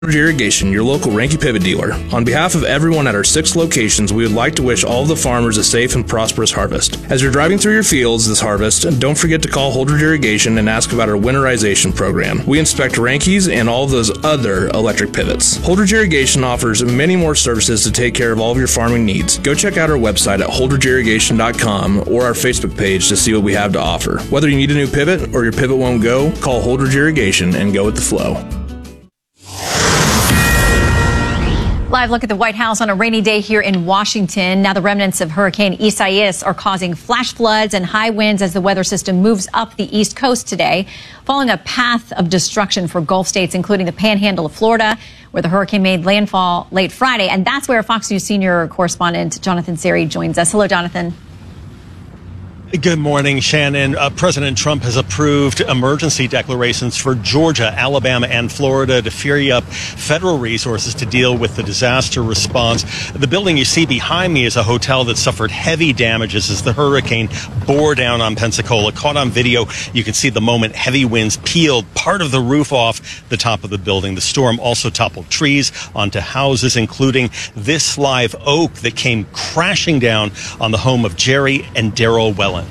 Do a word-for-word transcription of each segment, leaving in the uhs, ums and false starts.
Irrigation, your local Ranky Pivot dealer. On behalf of everyone at our six locations, we would like to wish all of the farmers a safe and prosperous harvest. As you're driving through your fields this harvest, don't forget to call Holdridge Irrigation and ask about our winterization program. We inspect Rankies and all of those other electric pivots. Holdridge Irrigation offers many more services to take care of all of your farming needs. Go check out our website at holdridge irrigation dot com or our Facebook page to see what we have to offer. Whether you need a new pivot or your pivot won't go, call Holdridge Irrigation and go with the flow. Live look at the White House on a rainy day here in Washington. Now the remnants of Hurricane Isaias are causing flash floods and high winds as the weather system moves up the East Coast today, following a path of destruction for Gulf states, including the panhandle of Florida, where the hurricane made landfall late Friday. And that's where Fox News senior correspondent Jonathan Seri joins us. Hello, Jonathan. Good morning, Shannon. Uh, President Trump has approved emergency declarations for Georgia, Alabama, and Florida to free up federal resources to deal with the disaster response. The building you see behind me is a hotel that suffered heavy damages as the hurricane bore down on Pensacola. Caught on video, you can see the moment heavy winds peeled part of the roof off the top of the building. The storm also toppled trees onto houses, including this live oak that came crashing down on the home of Jerry and Daryl Wellen.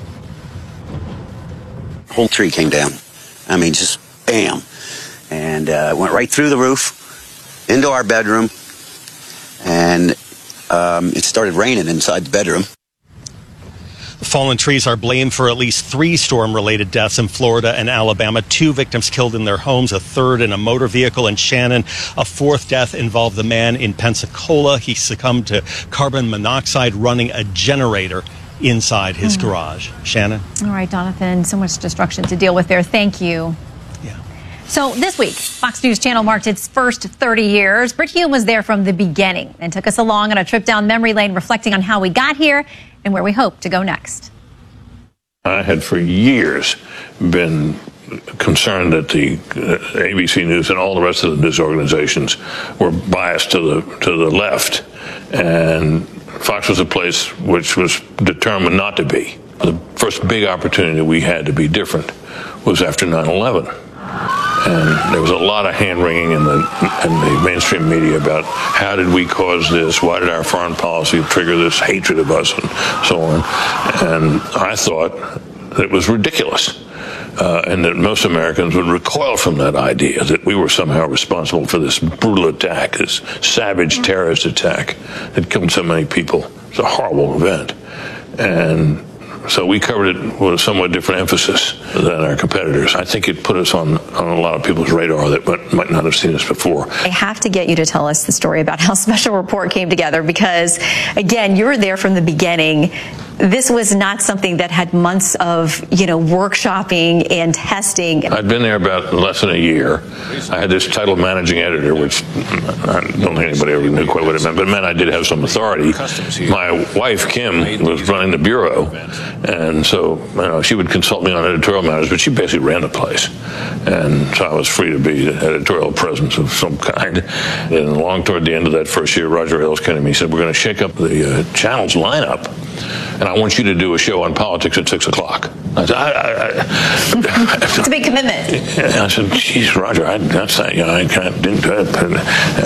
Whole tree came down. I mean, just bam. And uh, went right through the roof, into our bedroom, and um, it started raining inside the bedroom. The fallen trees are blamed for at least three storm-related deaths in Florida and Alabama. Two victims killed in their homes, a third in a motor vehicle in Shannon. A fourth death involved the man in Pensacola. He succumbed to carbon monoxide running a generator inside his mm. garage. Shannon? All right, Jonathan, so much destruction to deal with there. Thank you. Yeah. So this week, Fox News Channel marked its first thirty years. Brit Hume was there from the beginning and took us along on a trip down memory lane, reflecting on how we got here and where we hope to go next. I had for years been concerned that the uh, A B C News and all the rest of the news organizations were biased to the to the left, and Fox was a place which was determined not to be. The first big opportunity we had to be different was after nine eleven. And there was a lot of hand-wringing in the, in the mainstream media about how did we cause this, why did our foreign policy trigger this hatred of us, and so on. And I thought it was ridiculous. Uh, and that most Americans would recoil from that idea that we were somehow responsible for this brutal attack, this savage terrorist attack that killed so many people. It's a horrible event. And so we covered it with a somewhat different emphasis than our competitors. I think it put us on, on a lot of people's radar that might, might not have seen us before. I have to get you to tell us the story about how Special Report came together because, again, you were there from the beginning. This was not something that had months of, you know, workshopping and testing. I'd been there about less than a year. I had this title managing editor, which I don't think anybody ever knew quite what it meant, but it meant I did have some authority. My wife, Kim, was running the bureau, and so, you know, she would consult me on editorial matters, but she basically ran the place. And so I was free to be the editorial presence of some kind. And along toward the end of that first year, Roger Ailes came to me and said, we're going to shake up the uh, channel's lineup, and I want you to do a show on politics at six o'clock. I said, I, I, I, it's a big commitment. I said, geez, Roger, I, that's not, you know, I can't, didn't do it. And,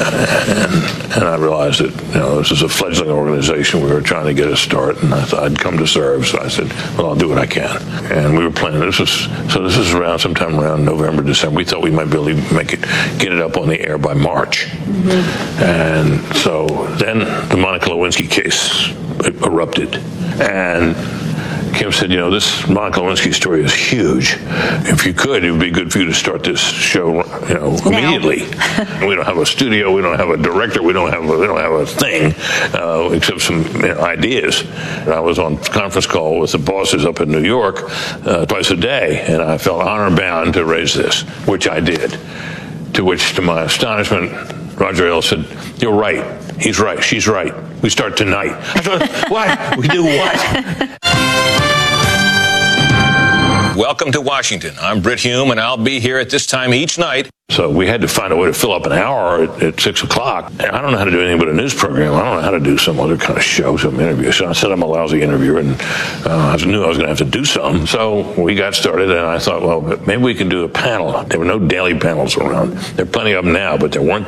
and, and I realized that, you know, this is a fledgling organization. We were trying to get a start, and I thought I'd come to serve. So I said, well, I'll do what I can. And we were planning, this was, so this is around sometime around November, December. We thought we might be able to make it, get it up on the air by March. Mm-hmm. And so then the Monica Lewinsky case erupted. And Kim said, you know, this Monica Lewinsky story is huge. If you could, it would be good for you to start this show, you know, immediately. We don't have a studio, we don't have a director, we don't have a, we don't have a thing, uh, except some, you know, ideas. And I was on conference call with the bosses up in New York uh, twice a day, and I felt honor bound to raise this, which I did. To which, to my astonishment, Roger Ailes said, you're right. He's right. She's right. We start tonight. I thought, what? We do what? welcome to Washington. I'm Britt Hume, and I'll be here at this time each night. So we had to find a way to fill up an hour at, at six o'clock. And I don't know how to do anything but a news program. I don't know how to do some other kind of show, some interview. So I said I'm a lousy interviewer, and uh, I knew I was going to have to do something. So we got started, and I thought, well, maybe we can do a panel. There were no daily panels around. There are plenty of them now, but there weren't